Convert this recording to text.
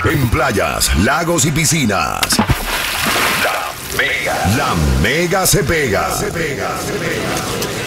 En playas, lagos y piscinas. La Mega se pega.